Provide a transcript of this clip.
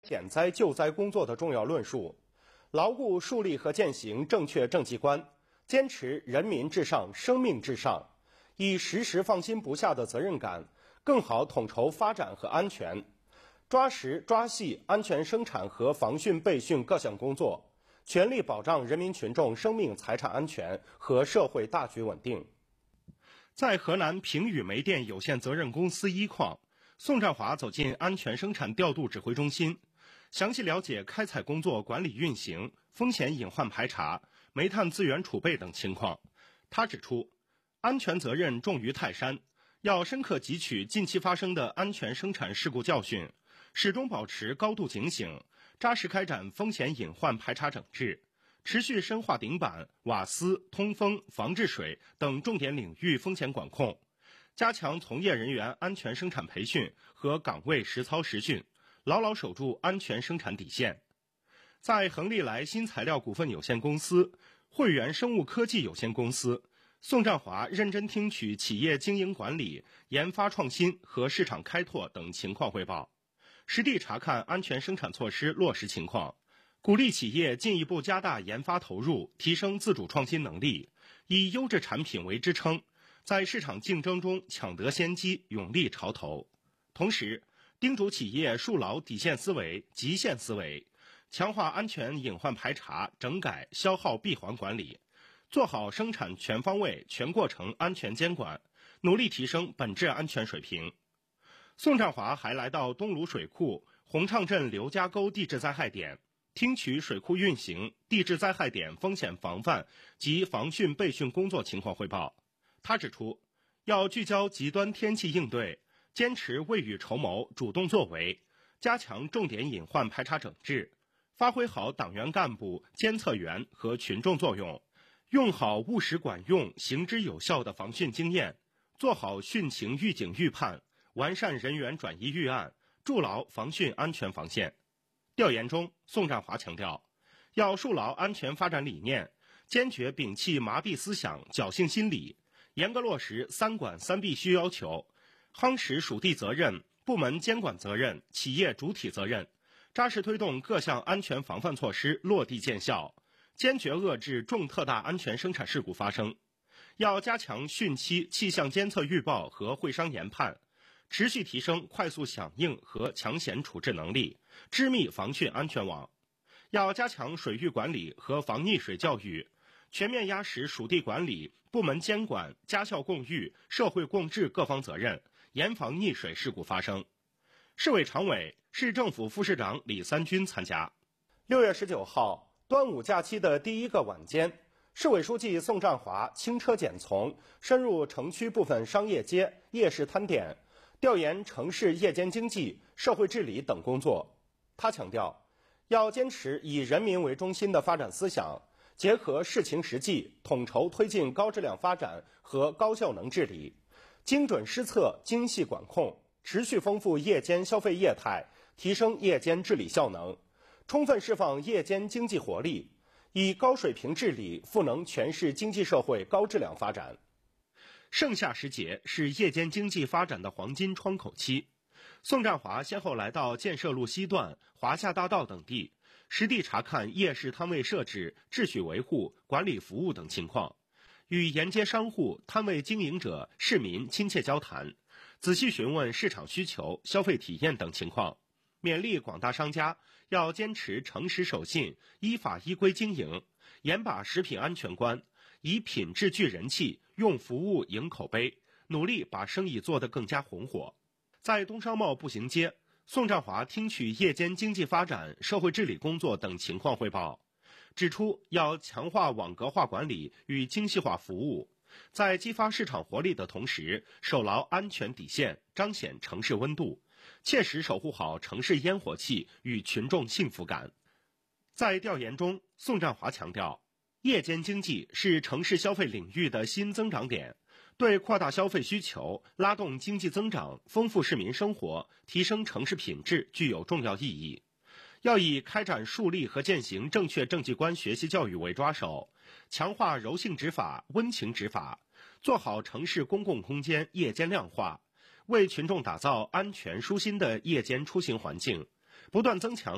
减灾救灾工作的重要论述，牢固树立和践行正确政绩观，坚持人民至上、生命至上，以时时放心不下的责任感，更好统筹发展和安全，抓实抓细安全生产和防汛备汛各项工作，全力保障人民群众生命财产安全和社会大局稳定。在河南平宇煤电有限责任公司一矿，宋占华走进安全生产调度指挥中心，详细了解开采工作管理运行、风险隐患排查、煤炭资源储备等情况。他指出，安全责任重于泰山，要深刻汲取近期发生的安全生产事故教训，始终保持高度警醒，扎实开展风险隐患排查整治，持续深化顶板、瓦斯、通风、防治水等重点领域风险管控，加强从业人员安全生产培训和岗位实操实训，牢牢守住安全生产底线。在恒利来新材料股份有限公司、汇源生物科技有限公司，宋占华认真听取企业经营管理、研发创新和市场开拓等情况汇报，实地查看安全生产措施落实情况，鼓励企业进一步加大研发投入，提升自主创新能力，以优质产品为支撑，在市场竞争中抢得先机，勇立潮头。同时，叮嘱企业树牢底线思维、极限思维，强化安全隐患排查、整改消耗闭环管理，做好生产全方位、全过程安全监管，努力提升本质安全水平。宋占华还来到东鲁水库洪畅镇刘家沟地质灾害点，听取水库运行、地质灾害点风险防范及防汛备汛工作情况汇报。他指出，要聚焦极端天气应对，坚持未雨绸缪、主动作为，加强重点隐患排查整治，发挥好党员干部、监测员和群众作用，用好务实管用、行之有效的防汛经验，做好汛情预警预判，完善人员转移预案，筑牢防汛安全防线。调研中，宋占华强调，要树牢安全发展理念，坚决摒弃麻痹思想、侥幸心理，严格落实3管3必须要求，夯实属地责任、部门监管责任、企业主体责任，扎实推动各项安全防范措施落地见效，坚决遏制重特大安全生产事故发生。要加强汛期气象监测预报和会商研判，持续提升快速响应和抢险处置能力，织密防汛安全网。要加强水域管理和防溺水教育，全面压实属地管理、部门监管、家校共育、社会共治各方责任，严防溺水事故发生。市委常委、市政府副市长李三军参加。6月19号，端午假期的第一个晚间，市委书记宋占华轻车简从，深入城区部分商业街、夜市摊点，调研城市夜间经济、社会治理等工作。他强调，要坚持以人民为中心的发展思想，结合事情实际，统筹推进高质量发展和高效能治理，精准施策、精细管控，持续丰富夜间消费业态，提升夜间治理效能，充分释放夜间经济活力，以高水平治理赋能全市经济社会高质量发展。盛夏时节是夜间经济发展的黄金窗口期，宋占华先后来到建设路西段、华夏大道等地，实地查看夜市摊位设置、秩序维护、管理服务等情况，与沿街商户、摊位经营者、市民亲切交谈，仔细询问市场需求、消费体验等情况，勉励广大商家要坚持诚实守信、依法依规经营，严把食品安全关，以品质聚人气，用服务赢口碑，努力把生意做得更加红火。在东商贸步行街，宋占华听取夜间经济发展、社会治理工作等情况汇报，指出要强化网格化管理与精细化服务，在激发市场活力的同时，守牢安全底线，彰显城市温度，切实守护好城市烟火气与群众幸福感。在调研中，宋占华强调，夜间经济是城市消费领域的新增长点，对扩大消费需求、拉动经济增长、丰富市民生活、提升城市品质具有重要意义。要以开展树立和践行正确政绩观学习教育为抓手，强化柔性执法、温情执法，做好城市公共空间夜间亮化，为群众打造安全舒心的夜间出行环境，不断增强